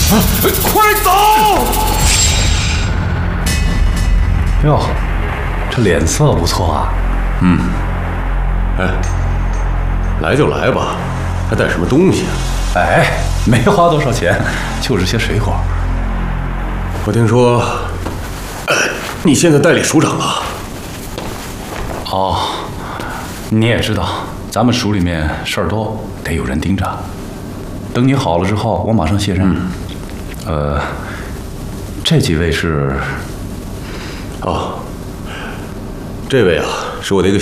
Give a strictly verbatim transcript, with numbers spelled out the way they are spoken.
快走！ 哟，这脸色不错啊。 嗯。哎，来就来吧，还带什么东西啊？ 哎，没花多少钱，就是些水果。 我听说，呃，你现在代理署长了。 哦，你也知道，咱们署里面事儿多，得有人盯着。等你好了之后，我马上卸任。嗯、呃，这几位是？ 哦，这位啊，是我的一个